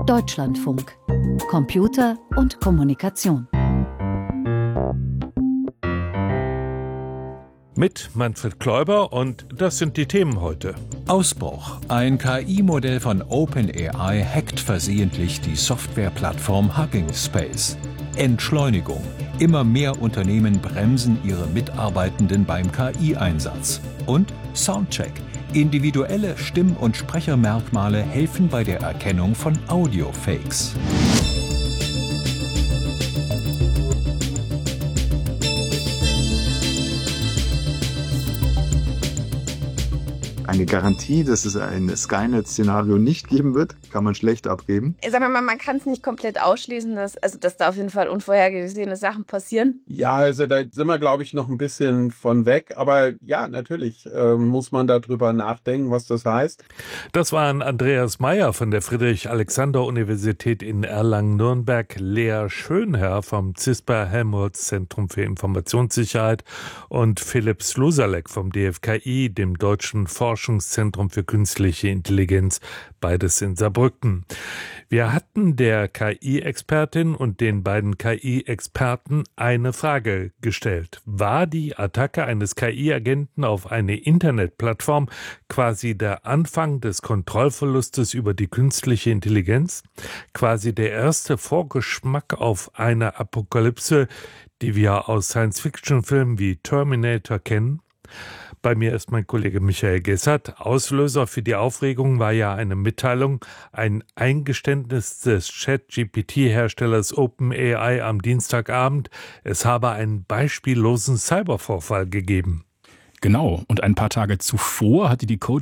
Deutschlandfunk. Computer und Kommunikation. Mit Manfred Kläuber, und das sind die Themen heute. Ausbruch. Ein KI-Modell von OpenAI hackt versehentlich die Softwareplattform Hugging Space. Entschleunigung. Immer mehr Unternehmen bremsen ihre Mitarbeitenden beim KI-Einsatz. Und Soundcheck. Individuelle Stimm- und Sprechermerkmale helfen bei der Erkennung von Audio-Fakes. Eine Garantie, dass es ein Skynet-Szenario nicht geben wird, kann man schlecht abgeben. Sagen wir mal, man kann es nicht komplett ausschließen, dass da auf jeden Fall unvorhergesehene Sachen passieren. Ja, also da sind wir, glaube ich, noch ein bisschen von weg. Aber ja, natürlich muss man darüber nachdenken, was das heißt. Das waren Andreas Meyer von der Friedrich-Alexander-Universität in Erlangen-Nürnberg, Lea Schönherr vom CISPA-Helmholtz-Zentrum für Informationssicherheit und Philipp Slusalek vom DFKI, dem Deutschen Forschungszentrum für künstliche Intelligenz, beides in Saarbrücken. Wir hatten der KI-Expertin und den beiden KI-Experten eine Frage gestellt. War die Attacke eines KI-Agenten auf eine Internetplattform quasi der Anfang des Kontrollverlustes über die künstliche Intelligenz? Quasi der erste Vorgeschmack auf eine Apokalypse, die wir aus Science-Fiction-Filmen wie Terminator kennen? Bei mir ist mein Kollege Michael Gessert. Auslöser für die Aufregung war ja eine Mitteilung, ein Eingeständnis des Chat-GPT-Herstellers OpenAI am Dienstagabend. Es habe einen beispiellosen Cybervorfall gegeben. Genau, und ein paar Tage zuvor hatte die